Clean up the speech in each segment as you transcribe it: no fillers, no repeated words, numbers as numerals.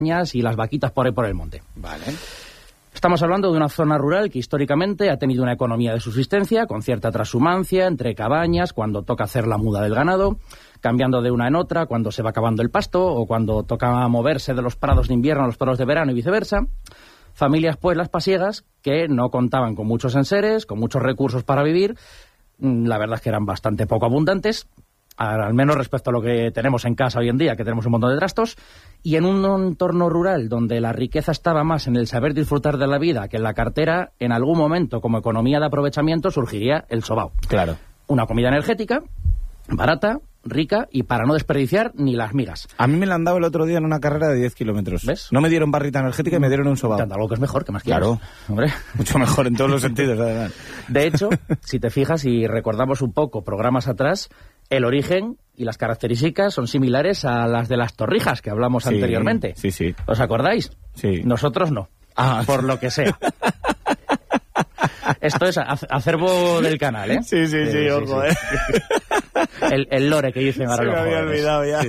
y las vaquitas por ahí por el monte. Vale. Estamos hablando de una zona rural que históricamente ha tenido una economía de subsistencia con cierta trashumancia entre cabañas, cuando toca hacer la muda del ganado, cambiando de una en otra, cuando se va acabando el pasto o cuando toca moverse de los prados de invierno a los prados de verano y viceversa. Familias, pues, las pasiegas, que no contaban con muchos enseres, con muchos recursos para vivir. La verdad es que eran bastante poco abundantes, al menos respecto a lo que tenemos en casa hoy en día, que tenemos un montón de trastos, y en un entorno rural donde la riqueza estaba más en el saber disfrutar de la vida que en la cartera, en algún momento, como economía de aprovechamiento, surgiría el sobao. Claro. Una comida energética, barata, rica y para no desperdiciar ni las migas. A mí me la han dado el otro día en una carrera de 10 kilómetros. ¿Ves? No me dieron barrita energética y me dieron un sobao. Algo que es mejor, que más quieres. Claro. Hombre. Mucho mejor en todos los sentidos, además. De hecho, si te fijas y recordamos un poco programas atrás, el origen y las características son similares a las de las torrijas que hablamos anteriormente. Sí, sí. ¿Os acordáis? Sí. Nosotros no. Por lo que sea. Esto es acervo del canal, ¿eh? Sí, ojo, sí. El lore que dicen ahora los jóvenes. Se me había olvidado ya.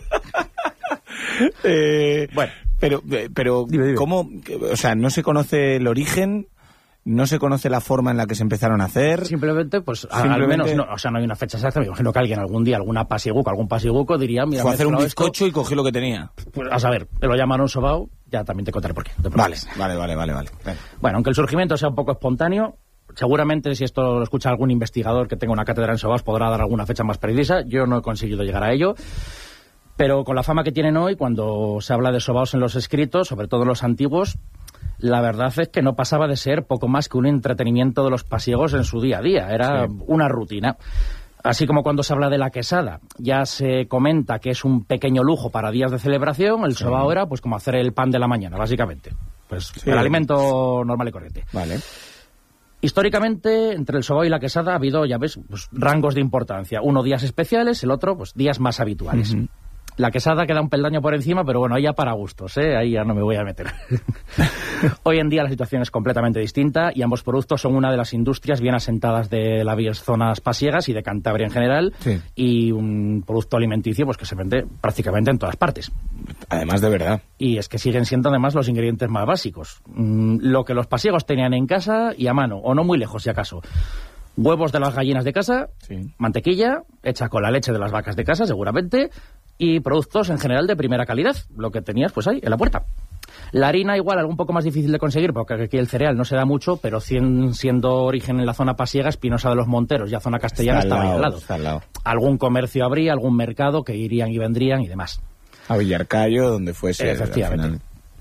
Sí. Bueno, pero dime. ¿cómo? O sea, no se conoce el origen, no se conoce la forma en la que se empezaron a hacer. Simplemente, pues, al menos, no hay una fecha exacta. Me imagino que alguien algún día, algún pasiguco diría, mira, fue a hacer un bizcocho esto, y cogió lo que tenía. Pues, a saber, lo llamaron sobao, ya también te contaré por qué. Vale. Bueno, aunque el surgimiento sea un poco espontáneo, seguramente si esto lo escucha algún investigador que tenga una cátedra en sobaos podrá dar alguna fecha más precisa. Yo no he conseguido llegar a ello. Pero con la fama que tienen hoy, cuando se habla de sobaos en los escritos, sobre todo los antiguos, la verdad es que no pasaba de ser poco más que un entretenimiento de los pasiegos en su día a día. Era una rutina. Así como cuando se habla de la quesada, ya se comenta que es un pequeño lujo para días de celebración, el sobao era pues como hacer el pan de la mañana, básicamente. Pues el alimento normal y corriente. Vale. Históricamente, entre el sobao y la quesada ha habido, ya ves, pues, rangos de importancia. Uno días especiales, el otro, pues días más habituales. Uh-huh. La quesada queda un peldaño por encima, pero bueno, ahí ya para gustos, ¿eh? Ahí ya no me voy a meter. Hoy en día la situación es completamente distinta y ambos productos son una de las industrias bien asentadas de las zonas pasiegas y de Cantabria en general, y un producto alimenticio pues que se vende prácticamente en todas partes. Además, de verdad. Y es que siguen siendo además los ingredientes más básicos. Lo que los pasiegos tenían en casa y a mano, o no muy lejos si acaso. Huevos de las gallinas de casa, mantequilla, hecha con la leche de las vacas de casa seguramente, y productos en general de primera calidad, lo que tenías pues ahí, en la puerta. La harina igual, algo un poco más difícil de conseguir, porque aquí el cereal no se da mucho, pero siendo origen en la zona pasiega, Espinosa de los Monteros, ya zona castellana, estaba ahí al lado. Algún comercio habría, algún mercado que irían y vendrían y demás. A Villarcayo, donde fuese. Efectivamente.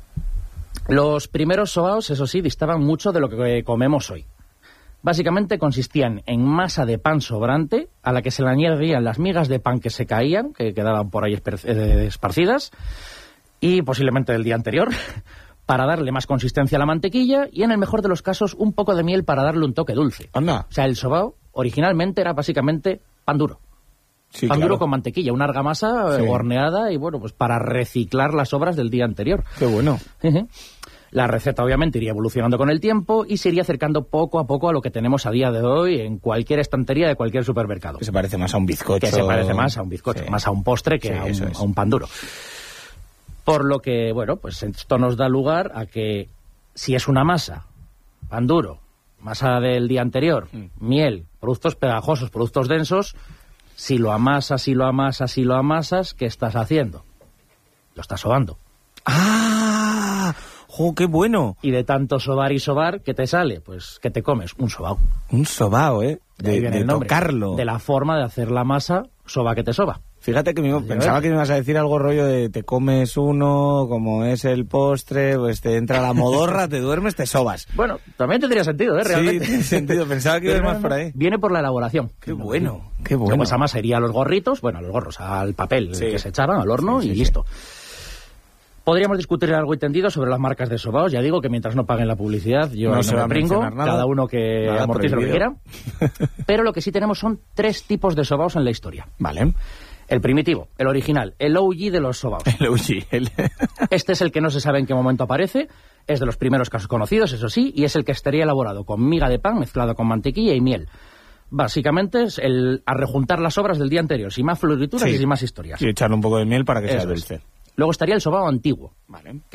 Los primeros sobaos, eso sí, distaban mucho de lo que comemos hoy. Básicamente consistían en masa de pan sobrante, a la que se le añadían las migas de pan que se caían, que quedaban por ahí esparcidas, y posiblemente del día anterior, para darle más consistencia a la mantequilla, y en el mejor de los casos, un poco de miel para darle un toque dulce. Anda. O sea, el sobao originalmente era básicamente pan duro. Sí, pan claro. duro con mantequilla, una argamasa horneada, y bueno, pues para reciclar las sobras del día anterior. Qué bueno. La receta obviamente iría evolucionando con el tiempo y se iría acercando poco a poco a lo que tenemos a día de hoy en cualquier estantería de cualquier supermercado. Que se parece más a un bizcocho. Que se parece más a un bizcocho, más a un postre que a un pan duro. Por lo que, bueno, pues esto nos da lugar a que si es una masa, pan duro, masa del día anterior, miel, productos pegajosos, productos densos, si lo amasas, ¿qué estás haciendo? Lo estás sobando. ¡Ah! ¡Oh, qué bueno! Y de tanto sobar y sobar, ¿qué te sale? Pues que te comes un sobao. Un sobao, ¿eh? De tocarlo. De la forma de hacer la masa, soba que te soba. Fíjate que pensaba que me ibas a decir algo rollo de te comes uno, como es el postre, pues te entra la modorra, te duermes, te sobas. Bueno, también tendría sentido, ¿eh? Realmente. Sí, tiene sentido. Pensaba que ibas más por ahí. Viene por la elaboración. Qué bueno, qué bueno. Pues esa masa iría a los gorritos, bueno, a los gorros, al papel que se echaban, al horno y listo. Podríamos discutir algo y tendido sobre las marcas de sobaos. Ya digo que mientras no paguen la publicidad, yo no me pringo, cada uno que amortice lo que quiera. Pero lo que sí tenemos son 3 tipos de sobaos en la historia. Vale. El primitivo, el original, el OG de los sobaos. El OG. Este es el que no se sabe en qué momento aparece, es de los primeros casos conocidos, eso sí, y es el que estaría elaborado con miga de pan mezclado con mantequilla y miel. Básicamente es a rejuntar las sobras del día anterior, sin más florituras y sin más historias. Y echarle un poco de miel para que sea dulce. Luego estaría el sobao antiguo, Vale.